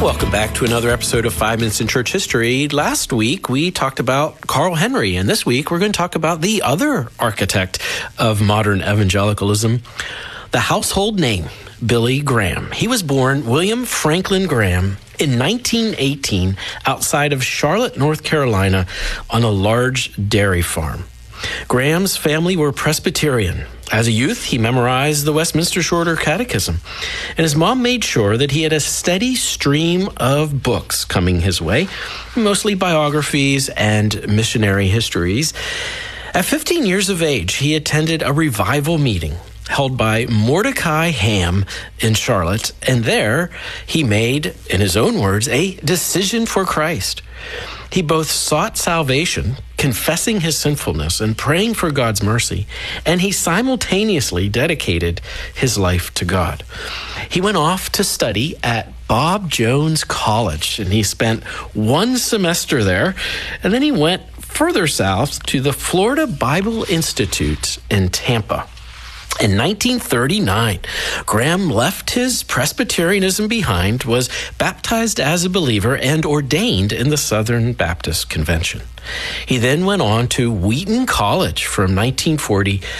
Welcome back to another episode of 5 Minutes in Church History. Last week, we talked about Carl Henry, and this week, we're going to talk about the other architect of modern evangelicalism, the household name, Billy Graham. He was born William Franklin Graham in 1918 outside of Charlotte, North Carolina, on a large dairy farm. Graham's family were Presbyterian. As a youth, he memorized the Westminster Shorter Catechism, and his mom made sure that he had a steady stream of books coming his way, mostly biographies and missionary histories. At 15 years of age, he attended a revival meeting held by Mordecai Ham in Charlotte, and there he made, in his own words, a decision for Christ. He both sought salvation, confessing his sinfulness and praying for God's mercy, and he simultaneously dedicated his life to God. He went off to study at Bob Jones College, and he spent one semester there, and then he went further south to the Florida Bible Institute in Tampa. In 1939, Graham left his Presbyterianism behind, was baptized as a believer, and ordained in the Southern Baptist Convention. He then went on to Wheaton College from 1940 to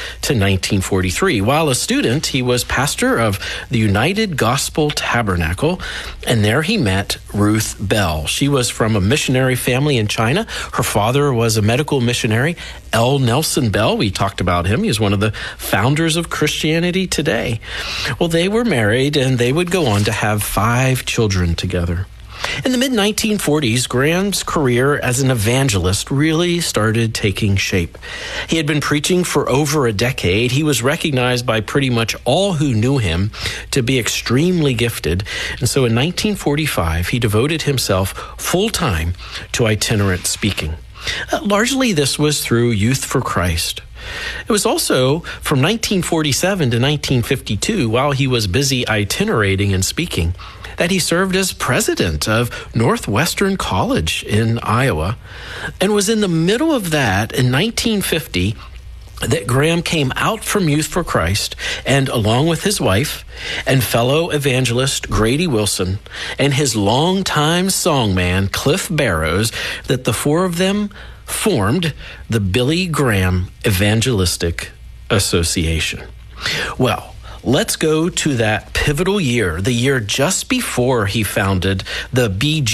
1943. While a student, he was pastor of the United Gospel Tabernacle, and there he met Ruth Bell. She was from a missionary family in China. Her father was a medical missionary, L. Nelson Bell. We talked about him. He was one of the founders of Christianity Today. Well, they were married, and they would go on to have 5 children together. In the mid-1940s, Graham's career as an evangelist really started taking shape. He had been preaching for over a decade. He was recognized by pretty much all who knew him to be extremely gifted. And so in 1945, he devoted himself full-time to itinerant speaking. Largely, this was through Youth for Christ. It was also from 1947 to 1952, while he was busy itinerating and speaking, that he served as president of Northwestern College in Iowa, and was in the middle of that in 1950 that Graham came out from Youth for Christ, and along with his wife and fellow evangelist Grady Wilson and his longtime songman Cliff Barrows, that the 4 of them formed the Billy Graham Evangelistic Association. Well, let's go to that pivotal year, the year just before he founded the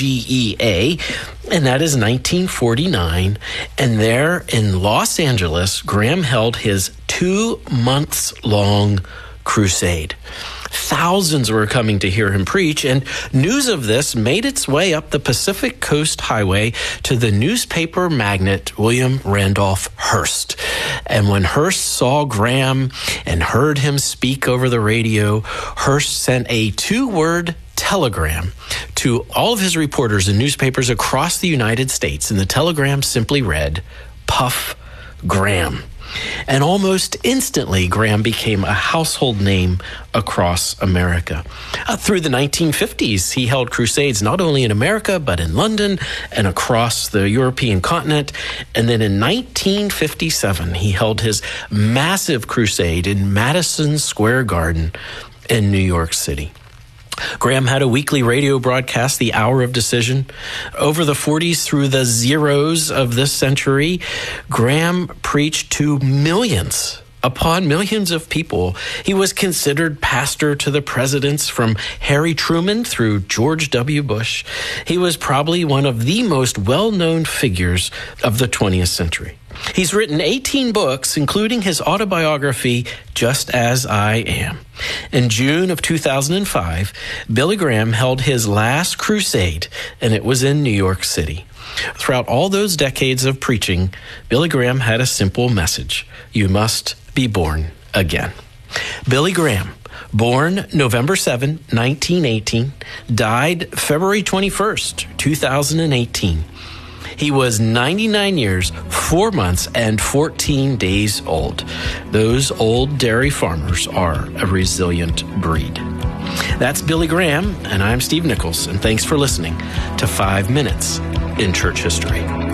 BGEA, and that is 1949. And there in Los Angeles, Graham held his 2-month-long crusade. Thousands were coming to hear him preach, and news of this made its way up the Pacific Coast Highway to the newspaper magnate William Randolph Hearst. And when Hearst saw Graham and heard him speak over the radio, Hearst sent a 2-word telegram to all of his reporters in newspapers across the United States, and the telegram simply read, "Puff Graham." And almost instantly, Graham became a household name across America. Through the 1950s, he held crusades not only in America, but in London and across the European continent. And then in 1957, he held his massive crusade in Madison Square Garden in New York City. Graham had a weekly radio broadcast, The Hour of Decision. Over the 40s through the zeros of this century, Graham preached to millions upon millions of people. He was considered pastor to the presidents from Harry Truman through George W. Bush. He was probably one of the most well-known figures of the 20th century. He's written 18 books, including his autobiography, Just As I Am. In June of 2005, Billy Graham held his last crusade, and it was in New York City. Throughout all those decades of preaching, Billy Graham had a simple message: you must be born again. Billy Graham, born November 7, 1918, died February 21st, 2018. He was 99 years, 4 months, and 14 days old. Those old dairy farmers are a resilient breed. That's Billy Graham, and I'm Steve Nichols, and thanks for listening to 5 Minutes in Church History.